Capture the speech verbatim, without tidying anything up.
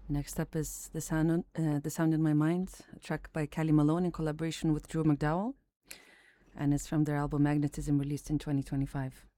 Next up is The Sound, on, uh, the Sound in My Mind, a track by Callie Malone in collaboration with Drew McDowell, and it's from their album Magnetism, released in twenty twenty-five.